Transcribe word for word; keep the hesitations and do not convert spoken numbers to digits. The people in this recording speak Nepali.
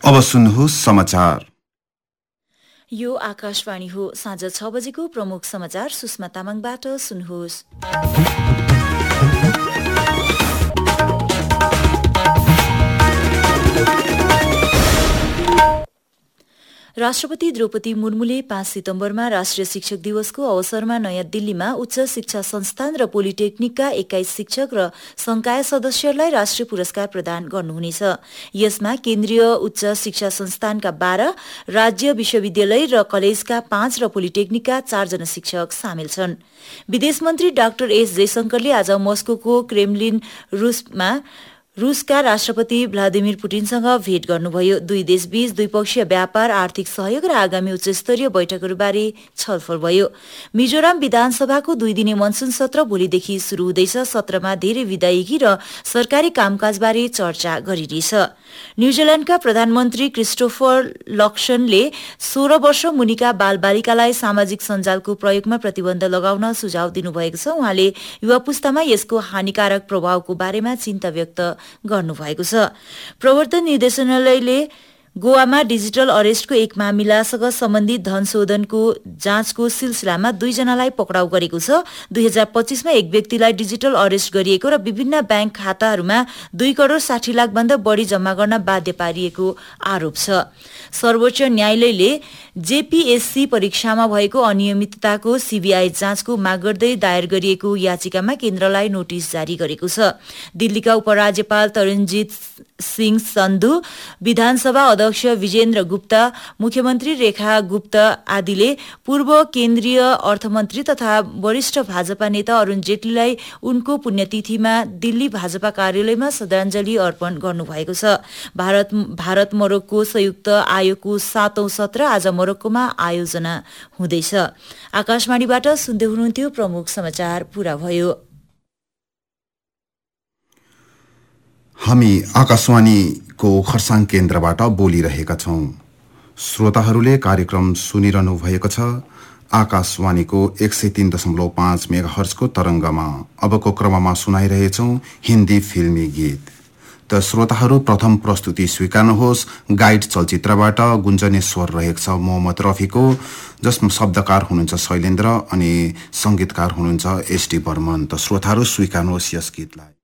अब सुन्नुहोस् समाचार। यो आकाशवाणी हो। साँझ छ बजेको प्रमुख समाचार सुषमा तामाङबाट सुन्नुहोस्। राष्ट्रपति द्रौपदी मुर्मुले पाँच सितम्बरमा राष्ट्रिय शिक्षक दिवसको अवसरमा नयाँ दिल्लीमा उच्च शिक्षा संस्थान र पोलिटेक्निकका एक्काइस शिक्षक र संकाय सदस्यहरूलाई राष्ट्रिय पुरस्कार प्रदान गर्नुहुनेछ। यसमा केन्द्रीय उच्च शिक्षा संस्थानका बाह्र, राज्य विश्वविद्यालय र कलेजका पाँच र पोलिटेक्निकका चारजना शिक्षक सामेल छन्। विदेश मन्त्री डाक्टर एस जयशंकरले आज मस्कोको क्रेमलिन रूसमा रूसका राष्ट्रपति भ्लादिमिर पुटिनसँग भेट गर्नुभयो। दुई देशबीच द्विपक्षीय व्यापार, आर्थिक सहयोग र आगामी उच्चस्तरीय बैठकहरूबारे छलफल भयो। मिजोराम विधानसभाको दुई दिने मनसुन सत्र भोलिदेखि शुरू हुँदैछ। सत्रमा धेरै विधायकी र सरकारी कामकाजबारे चर्चा गरिरहेछ। न्यूजील्याण्डका प्रधानमन्त्री क्रिस्टोफर लक्सनले सोह्र वर्ष मुनिका बालबालिकालाई सामाजिक सञ्जालको प्रयोगमा प्रतिबन्ध लगाउन सुझाव दिनुभएको छ। उहाँले युवा पुस्तामा यसको हानिकारक प्रभावको बारेमा चिन्ता व्यक्त गर्नुभएको छ। प्रवर्तन निर्देशनालयले गोवामा डिजिटल अरेस्टको एक मामिलासँग सम्बन्धित धन शोधनको जाँचको सिलसिलामा दुईजनालाई पक्राउ गरेको छ। दुई हजार पच्चीसमा एक व्यक्तिलाई डिजिटल अरेस्ट गरिएको र विभिन्न ब्याङ्क खाताहरूमा दुई करोड़ साठी लाख भन्दा बढ़ी जम्मा गर्न बाध्य पारिएको आरोप छ। सर्वोच्च न्यायालयले जेपीएससी परीक्षामा भएको अनियमितताको सीबीआई जाँचको माग गर्दै दायर गरिएको याचिकामा केन्द्रलाई नोटिस जारी गरेको छ। दिल्लीका उपराज्यपाल तरणजीत सिंह सन्धु, विधानसभा अध्यक्ष विजेन्द्र गुप्ता, मुख्यमन्त्री रेखा गुप्ता आदिले पूर्व केन्द्रीय अर्थमन्त्री तथा वरिष्ठ भाजपा नेता अरूण जेटलीलाई उनको पुण्यतिथिमा दिल्ली भाजपा कार्यालयमा श्रद्धाञ्जली अर्पण गर्नुभएको छ। भारत भारत मोरक्को संयुक्त आयोगको सातौं सत्र आज मोरक्कोमा आयोजना हुँदैछ। आकाशवाणीबाट सुन्दै हुनुहुन्थ्यो। प्रमुख समाचार पूरा भयो। हामी आकाशवाणीको खरसाङ केन्द्रबाट बोलिरहेका छौं। श्रोताहरूले कार्यक्रम सुनिरहनु भएको छ आकाशवाणीको एक सय तीन दशमलव पाँच मेगा हर्जको तरंगमा। अबको क्रममा सुनाइरहेछौं हिन्दी फिल्मी गीत। त श्रोताहरू प्रथम प्रस्तुति स्वीकार्नुहोस् गाइड चलचित्रबाट गुन्जने स्वर रहेको छ मोहम्मद रफीको, जसमा शब्दकार हुनुहुन्छ शैलेन्द्र अनि संगीतकार हुनुहुन्छ एसडी बर्मन। त श्रोताहरू स्वीकार्नुहोस् यस गीतलाई।